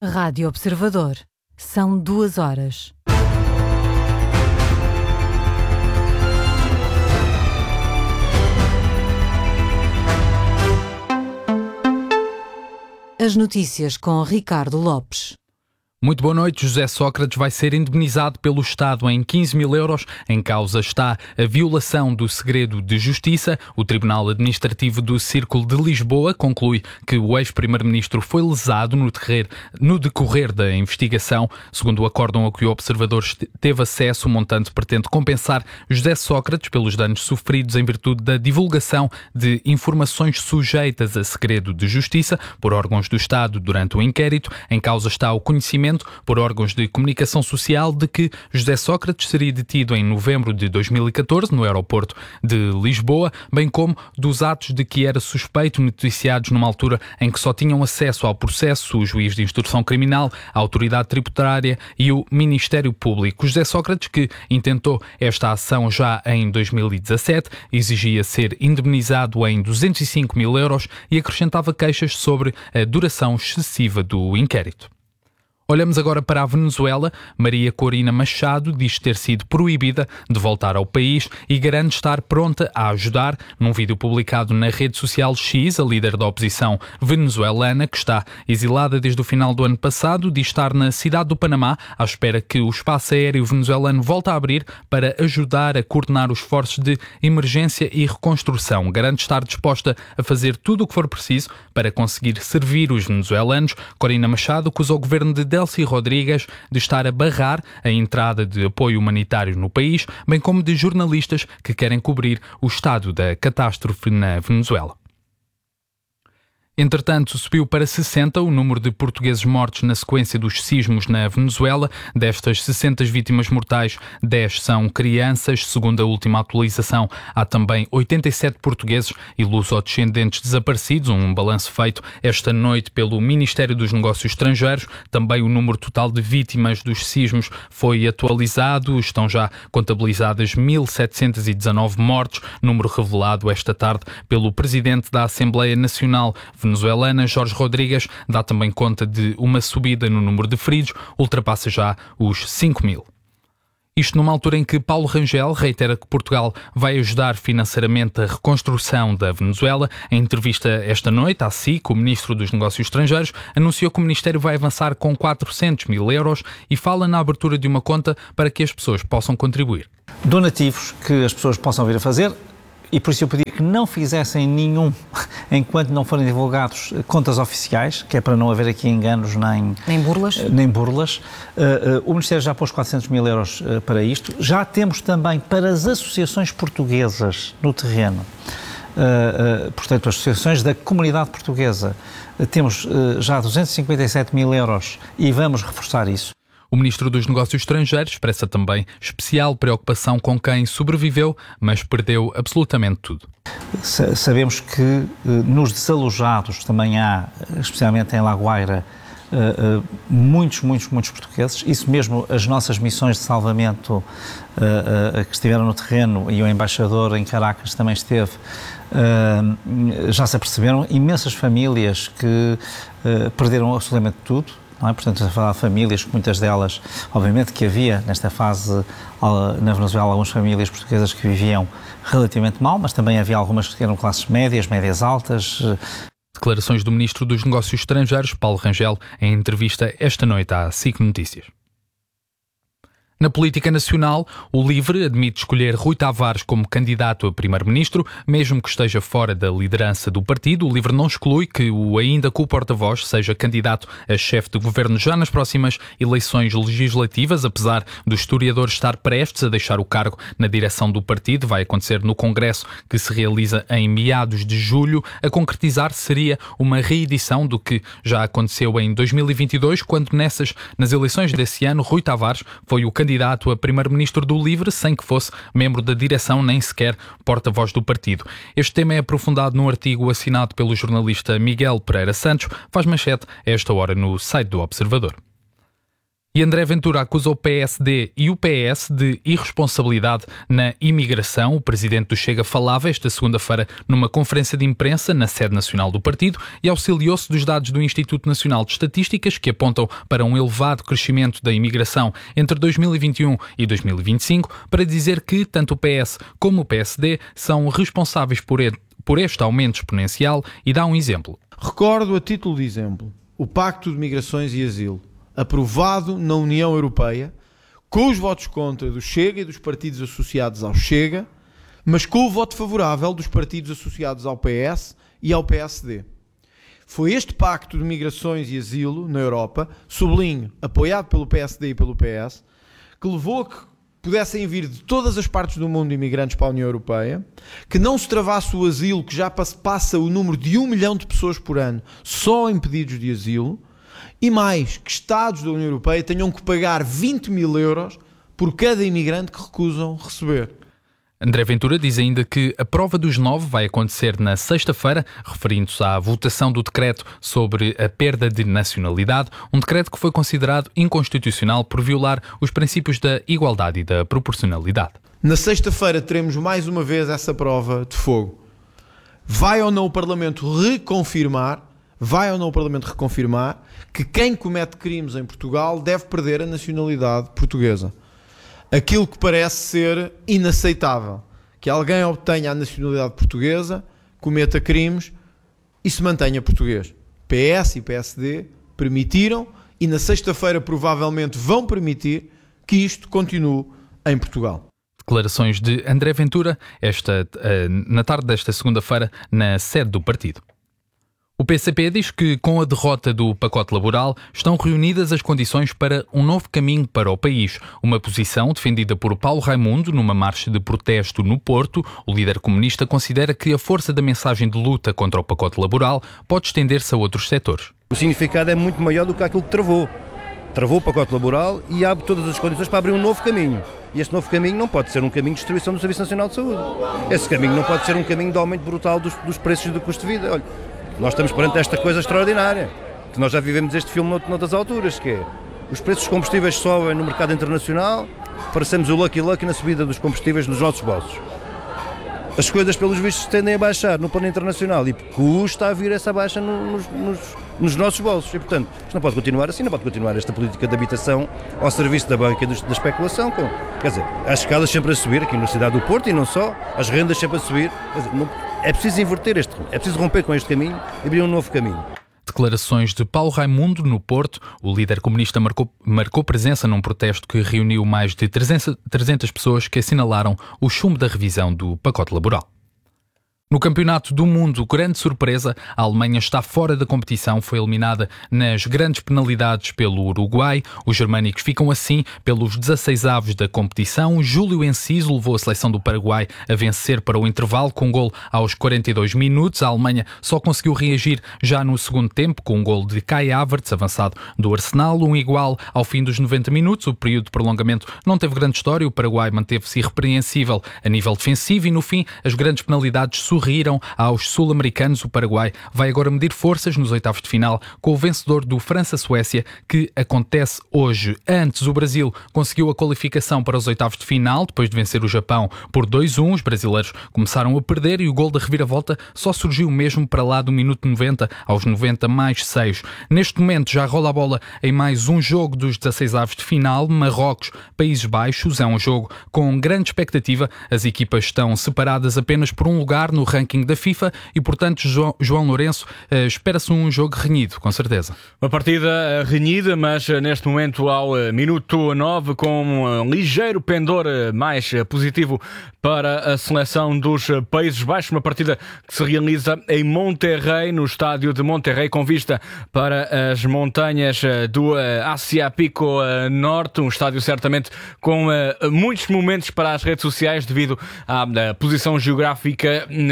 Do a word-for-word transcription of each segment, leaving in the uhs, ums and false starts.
Rádio Observador. São duas horas. As notícias com Ricardo Lopes. Muito boa noite. José Sócrates vai ser indemnizado pelo Estado em quinze mil euros. Em causa está a violação do segredo de justiça. O Tribunal Administrativo do Círculo de Lisboa conclui que o ex-primeiro-ministro foi lesado no, terrer, no decorrer da investigação. Segundo o acórdão a que o Observador teve acesso, o montante pretende compensar José Sócrates pelos danos sofridos em virtude da divulgação de informações sujeitas a segredo de justiça por órgãos do Estado durante o inquérito. Em causa está o conhecimento por órgãos de comunicação social de que José Sócrates seria detido em novembro de dois mil e catorze no aeroporto de Lisboa, bem como dos atos de que era suspeito noticiados numa altura em que só tinham acesso ao processo o juiz de instrução criminal, a autoridade tributária e o Ministério Público. José Sócrates, que intentou esta ação já em dois mil e dezassete, exigia ser indemnizado em duzentos e cinco mil euros e acrescentava queixas sobre a duração excessiva do inquérito. Olhamos agora para a Venezuela. Maria Corina Machado diz ter sido proibida de voltar ao país e garante estar pronta a ajudar. Num vídeo publicado na rede social X, a líder da oposição venezuelana, que está exilada desde o final do ano passado, diz estar na cidade do Panamá à espera que o espaço aéreo venezuelano volte a abrir para ajudar a coordenar os esforços de emergência e reconstrução. Garante estar disposta a fazer tudo o que for preciso para conseguir servir os venezuelanos. Corina Machado acusou o governo de Delcy Rodrigues de estar a barrar a entrada de apoio humanitário no país, bem como de jornalistas que querem cobrir o estado da catástrofe na Venezuela. Entretanto, subiu para sessenta o número de portugueses mortos na sequência dos sismos na Venezuela. Destas sessenta vítimas mortais, dez são crianças. Segundo a última atualização, há também oitenta e sete portugueses e lusodescendentes desaparecidos, um balanço feito esta noite pelo Ministério dos Negócios Estrangeiros. Também o número total de vítimas dos sismos foi atualizado. Estão já contabilizadas mil setecentos e dezanove mortes, número revelado esta tarde pelo Presidente da Assembleia Nacional venezuelana, Jorge Rodrigues. Dá também conta de uma subida no número de feridos, ultrapassa já os cinco mil. Isto numa altura em que Paulo Rangel reitera que Portugal vai ajudar financeiramente a reconstrução da Venezuela. Em entrevista esta noite à S I C, o Ministro dos Negócios Estrangeiros anunciou que o Ministério vai avançar com quatrocentos mil euros e fala na abertura de uma conta para que as pessoas possam contribuir. Donativos que as pessoas possam vir a fazer. E por isso eu pedia que não fizessem nenhum enquanto não forem divulgados contas oficiais, que é para não haver aqui enganos nem, nem burlas. Nem burlas. Uh, uh, o Ministério já pôs quatrocentos mil euros uh, para isto. Já temos também para as associações portuguesas no terreno, uh, uh, portanto, as associações da comunidade portuguesa, uh, temos uh, já duzentos e cinquenta e sete mil euros e vamos reforçar isso. O Ministro dos Negócios Estrangeiros expressa também especial preocupação com quem sobreviveu, mas perdeu absolutamente tudo. Sabemos que nos desalojados também há, especialmente em La Guaira, muitos, muitos, muitos portugueses. Isso mesmo, as nossas missões de salvamento que estiveram no terreno e o embaixador em Caracas também esteve, já se aperceberam. Imensas famílias que perderam absolutamente tudo. Não é? Portanto, a falar de famílias, muitas delas, obviamente que havia nesta fase na Venezuela algumas famílias portuguesas que viviam relativamente mal, mas também havia algumas que eram classes médias, médias altas. Declarações do Ministro dos Negócios Estrangeiros, Paulo Rangel, em entrevista esta noite à S I C Notícias. Na política nacional, o LIVRE admite escolher Rui Tavares como candidato a primeiro-ministro, mesmo que esteja fora da liderança do partido. O LIVRE não exclui que o ainda co-porta-voz seja candidato a chefe de governo já nas próximas eleições legislativas, apesar do historiador estar prestes a deixar o cargo na direção do partido. Vai acontecer no Congresso, que se realiza em meados de julho. A concretizar seria uma reedição do que já aconteceu em dois mil e vinte e dois, quando nessas, nas eleições desse ano, Rui Tavares foi o candidato candidato a primeiro-ministro do LIVRE sem que fosse membro da direção nem sequer porta-voz do partido. Este tema é aprofundado num artigo assinado pelo jornalista Miguel Pereira Santos, faz manchete a esta hora no site do Observador. E André Ventura acusa o P S D e o P S de irresponsabilidade na imigração. O presidente do Chega falava esta segunda-feira numa conferência de imprensa na sede nacional do partido e auxiliou-se dos dados do Instituto Nacional de Estatísticas que apontam para um elevado crescimento da imigração entre dois mil e vinte e um e dois mil e vinte e cinco para dizer que tanto o P S como o P S D são responsáveis por este aumento exponencial e dá um exemplo. Recordo a título de exemplo o Pacto de Migrações e Asilo, aprovado na União Europeia, com os votos contra do Chega e dos partidos associados ao Chega, mas com o voto favorável dos partidos associados ao P S e ao P S D. Foi este Pacto de Migrações e Asilo na Europa, sublinho, apoiado pelo P S D e pelo P S, que levou a que pudessem vir de todas as partes do mundo imigrantes para a União Europeia, que não se travasse o asilo, que já passa o número de um milhão de pessoas por ano só em pedidos de asilo, e mais, que Estados da União Europeia tenham que pagar vinte mil euros por cada imigrante que recusam receber. André Ventura diz ainda que a prova dos nove vai acontecer na sexta-feira, referindo-se à votação do decreto sobre a perda de nacionalidade, um decreto que foi considerado inconstitucional por violar os princípios da igualdade e da proporcionalidade. Na sexta-feira teremos mais uma vez essa prova de fogo. Vai ou não o Parlamento reconfirmar, vai ou não o Parlamento reconfirmar que quem comete crimes em Portugal deve perder a nacionalidade portuguesa. Aquilo que parece ser inaceitável, que alguém obtenha a nacionalidade portuguesa, cometa crimes e se mantenha português. P S e P S D permitiram e na sexta-feira provavelmente vão permitir que isto continue em Portugal. Declarações de André Ventura esta, na tarde desta segunda-feira na sede do partido. O P C P diz que, com a derrota do pacote laboral, estão reunidas as condições para um novo caminho para o país. Uma posição defendida por Paulo Raimundo numa marcha de protesto no Porto. O líder comunista considera que a força da mensagem de luta contra o pacote laboral pode estender-se a outros setores. O significado é muito maior do que aquilo que travou. Travou o pacote laboral e abre todas as condições para abrir um novo caminho. E esse novo caminho não pode ser um caminho de destruição do Serviço Nacional de Saúde. Esse caminho não pode ser um caminho de aumento brutal dos, dos preços e do custo de vida. Olha, nós estamos perante esta coisa extraordinária, que nós já vivemos este filme noutras alturas, que é os preços dos combustíveis sobem no mercado internacional, parecemos o Lucky Lucky na subida dos combustíveis nos nossos bolsos. As coisas, pelos vistos, tendem a baixar no plano internacional e custa a vir essa baixa nos, nos, nos nossos bolsos. E, portanto, isto não pode continuar assim, não pode continuar esta política de habitação ao serviço da banca e da especulação. Com, quer dizer, as escadas sempre a subir, aqui na cidade do Porto e não só, as rendas sempre a subir. Quer dizer, não, é preciso inverter este caminho, é preciso romper com este caminho e abrir um novo caminho. Declarações de Paulo Raimundo no Porto. O líder comunista marcou, marcou presença num protesto que reuniu mais de trezentas pessoas que assinalaram o chumbo da revisão do pacote laboral. No Campeonato do Mundo, grande surpresa, a Alemanha está fora da competição, foi eliminada nas grandes penalidades pelo Uruguai. Os germânicos ficam assim pelos dezasseis avos da competição. Júlio Enciso levou a seleção do Paraguai a vencer para o intervalo com um gol aos quarenta e dois minutos. A Alemanha só conseguiu reagir já no segundo tempo com um gol de Kai Havertz, avançado do Arsenal, um igual ao fim dos noventa minutos. O período de prolongamento não teve grande história, o Paraguai manteve-se irrepreensível a nível defensivo e no fim as grandes penalidades surgiram riram aos sul-americanos. O Paraguai vai agora medir forças nos oitavos de final com o vencedor do França-Suécia, que acontece hoje. Antes, o Brasil conseguiu a qualificação para os oitavos de final, depois de vencer o Japão por dois a um. Os brasileiros começaram a perder e o gol da reviravolta só surgiu mesmo para lá do minuto noventa, aos noventa mais seis. Neste momento já rola a bola em mais um jogo dos dezasseis avos de final, Marrocos, Países Baixos. É um jogo com grande expectativa. As equipas estão separadas apenas por um lugar no ranking da FIFA e, portanto, João, João Lourenço, uh, espera-se um jogo renhido, com certeza. Uma partida renhida, mas neste momento ao minuto nove, com um ligeiro pendor mais positivo para a seleção dos Países Baixos. Uma partida que se realiza em Monterrey, no estádio de Monterrey, com vista para as montanhas do Asia Pico Norte. Um estádio certamente com muitos momentos para as redes sociais devido à posição geográfica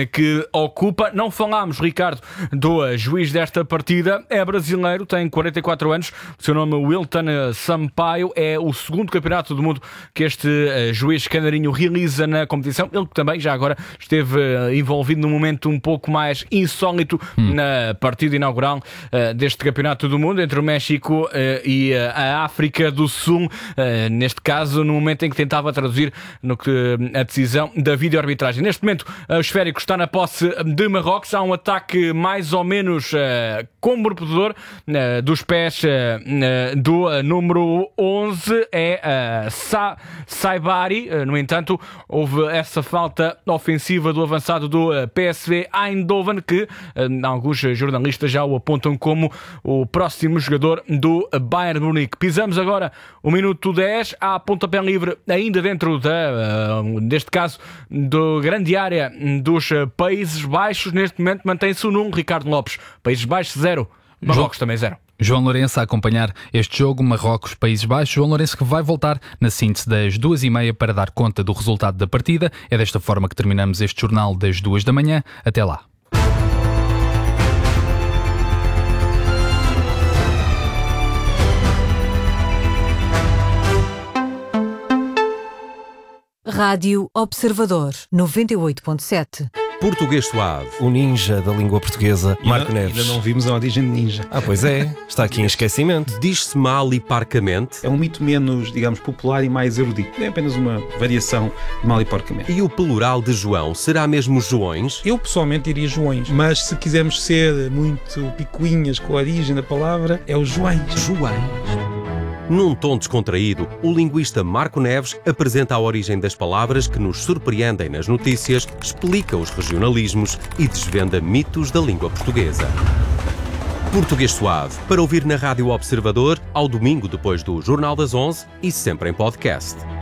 que ocupa. Não falámos, Ricardo, do juiz desta partida. É brasileiro, tem quarenta e quatro anos. O seu nome é Wilton Sampaio. É o segundo campeonato do mundo que este juiz canarinho realiza na competição. Ele que também já agora esteve envolvido num momento um pouco mais insólito hum. na partida inaugural uh, deste campeonato do mundo entre o México uh, e uh, a África do Sul, uh, neste caso no momento em que tentava traduzir no que, uh, a decisão da vídeo-arbitragem. Neste momento uh, o esférico está na posse de Marrocos. Há um ataque mais ou menos uh, comprometedor uh, dos pés uh, uh, do uh, número onze, é uh, Sa- Saibari. Uh, no entanto, houve essa falta ofensiva do avançado do uh, P S V Eindhoven, que uh, alguns jornalistas já o apontam como o próximo jogador do Bayern Munique. Pisamos agora o minuto dez, há pontapé livre ainda dentro da, uh, neste caso, da grande área dos Países Baixos. Neste momento mantém-se o número, Ricardo Lopes. Países Baixos zero, Marrocos também zero. João Lourenço a acompanhar este jogo, Marrocos-Países Baixos. João Lourenço que vai voltar na síntese das duas e meia para dar conta do resultado da partida. É desta forma que terminamos este jornal das duas da manhã. Até lá. Rádio Observador noventa e oito ponto sete. Português Suave. O ninja da língua portuguesa, Marco ainda, Neves. Ainda não vimos a origem de ninja. Ah, pois é. Está aqui em esquecimento. Diz-se mal e parcamente. É um mito menos, digamos, popular e mais erudito. É apenas uma variação de mal e porcamente. E o plural de João será mesmo Joões? Eu pessoalmente diria Joões, mas se quisermos ser muito picuinhas com a origem da palavra, é o Joões. Joões. Num tom descontraído, o linguista Marco Neves apresenta a origem das palavras que nos surpreendem nas notícias, explica os regionalismos e desvenda mitos da língua portuguesa. Português Suave, para ouvir na Rádio Observador, ao domingo depois do Jornal das onze e sempre em podcast.